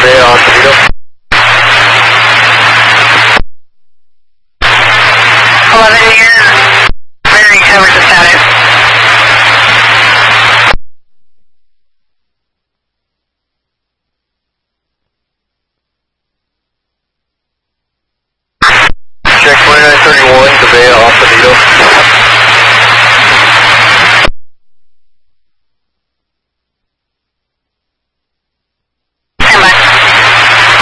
Bay on Toledo. 11, your bearing covers the status. Check 2931 to Bay off Toledo.